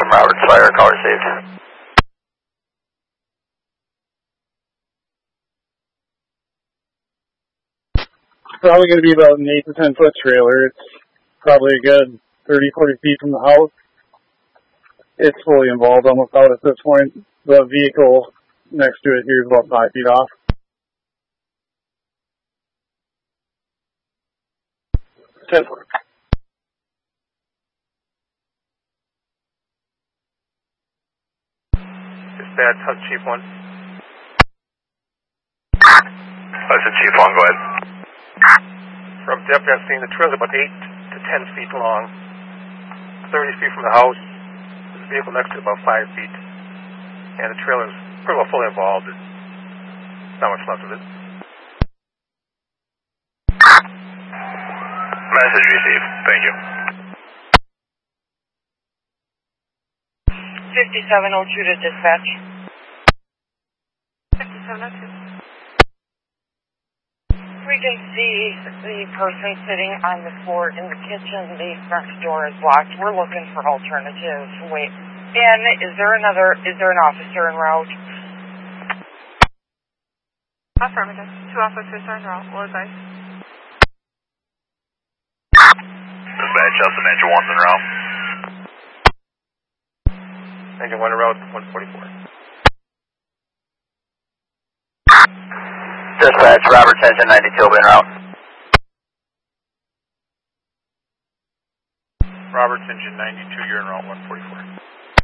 Roberts Fire, call received. Probably going to be about an 8 to 10 foot trailer. It's probably a good 30-40 feet from the house. It's fully involved almost out at this point. The vehicle next to it here is about 5 feet off. 10 foot. Dispatch, how's Chief 1? Listen, Chief 1, go ahead. From deputy, I've seen the trailer about 8 to 10 feet long, 30 feet from the house. There's a vehicle next to it about 5 feet. And the trailer's pretty well fully involved. There's not much left of it. Message received. Thank you. 5702 to dispatch. 5702. We can see the person sitting on the floor in the kitchen. The front door is locked. We're looking for alternatives. Wait. And is there an officer en route? Affirmative. 2 officers are en route. We'll advise. Dispatch, Justin, Engine 1's en route. Engine 1 en route, 144. Dispatch, Roberts, Engine 92 will be en route. Roberts, Engine 92, you're en route, 144.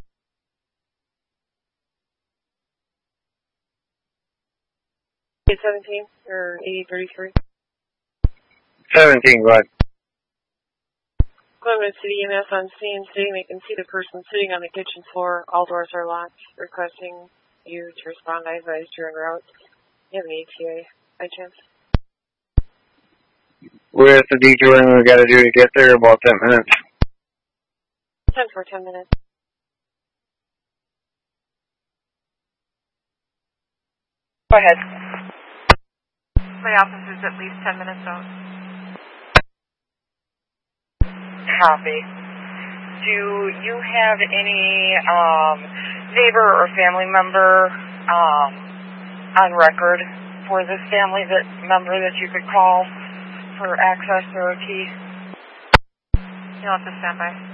Eight 17 or 8033. 17, go ahead. Cleveland City EMS on scene, stating they can see the person sitting on the kitchen floor. All doors are locked. Requesting you to respond. I advise you're en route. You have an ETA by chance? With the detouring we got to do to get there, about 10 minutes. 10 for 10 minutes. Go ahead. My office is at least 10 minutes out. Copy. Do you have any neighbor or family member on record for this member that you could call for access or a key? You'll have to stand by.